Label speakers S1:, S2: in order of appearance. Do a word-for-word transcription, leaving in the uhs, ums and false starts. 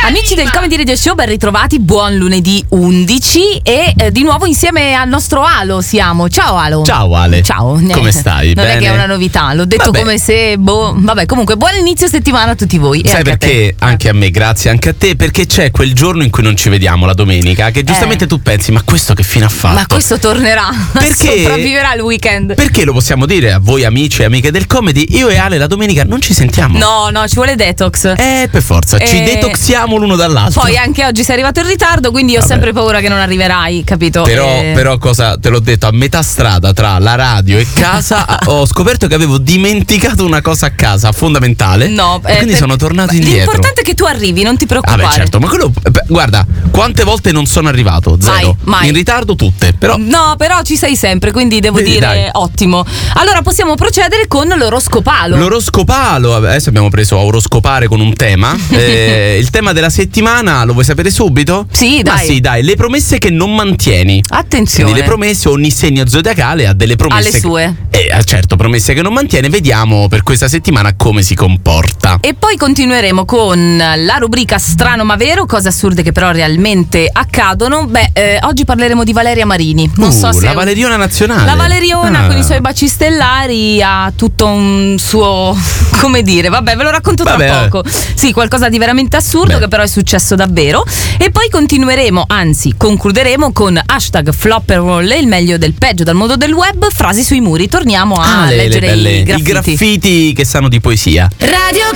S1: Amici del Comedy Radio Show, ben ritrovati, buon lunedì undici e eh, di nuovo insieme al nostro Alo siamo. Ciao Alo.
S2: Ciao Ale.
S1: Ciao.
S2: Come stai?
S1: Non
S2: Bene?
S1: è che è una novità, l'ho detto
S2: Vabbè.
S1: come se boh, vabbè, comunque buon inizio settimana a tutti voi. E
S2: Sai
S1: anche a
S2: perché?
S1: te.
S2: Anche a me, grazie, anche a te, perché c'è quel giorno in cui non ci vediamo, la domenica, che giustamente
S1: Eh.
S2: tu pensi, ma questo che fine ha fatto?
S1: Ma questo tornerà,
S2: Perché?
S1: sopravviverà il weekend.
S2: Perché lo possiamo dire a voi amici e amiche del comedy, io e Ale la domenica non ci sentiamo.
S1: No, no, ci vuole detox.
S2: Eh, per forza, ci
S1: Eh.
S2: detoxiamo l'uno dall'altro.
S1: Poi anche oggi sei arrivato in ritardo, quindi io ho
S2: Vabbè.
S1: sempre paura che non arriverai, capito?
S2: Però,
S1: Eh,
S2: però cosa te l'ho detto, a metà strada tra la radio e casa ho scoperto che avevo dimenticato una cosa a casa fondamentale.
S1: No,
S2: e
S1: eh,
S2: quindi
S1: per-
S2: sono tornato indietro.
S1: L'importante è che tu arrivi, non ti preoccupare.
S2: Vabbè, certo, ma quello, beh, guarda, quante volte non sono arrivato? Zero.
S1: Mai, mai.
S2: In ritardo tutte, però
S1: No, però ci sei sempre, quindi devo
S2: Vedi,
S1: dire
S2: dai.
S1: ottimo. Allora possiamo procedere con l'oroscopalo.
S2: l'oroscopalo, adesso abbiamo preso a oroscopare con un tema. Eh, il tema della settimana lo vuoi sapere subito?
S1: Sì,
S2: Ma
S1: dai.
S2: sì, dai, le promesse che non mantieni.
S1: Attenzione.
S2: Quindi le promesse, ogni segno zodiacale ha delle promesse.
S1: Alle sue.
S2: Eh, certo, promesse che non mantiene. Vediamo per questa settimana come si comporta.
S1: E poi continueremo con la rubrica Strano ma vero, cose assurde che però realmente accadono. Beh, eh, oggi parleremo di Valeria Marini. Non
S2: Uh,
S1: so se
S2: la Valeriona nazionale.
S1: La Valeriona
S2: Ah.
S1: con i suoi baci stellari ha tutto un suo, come dire, vabbè, ve lo racconto tra
S2: Vabbè.
S1: poco. Sì, qualcosa di veramente assurdo
S2: Beh.
S1: che però è successo davvero. E poi continueremo, anzi concluderemo con hashtag flop and roll, il meglio del peggio dal mondo del web, frasi sui muri. Torniamo a
S2: Ah, le- le
S1: leggere
S2: belle-
S1: i
S2: i
S1: graffiti.
S2: graffiti che sanno di poesia.
S3: Radio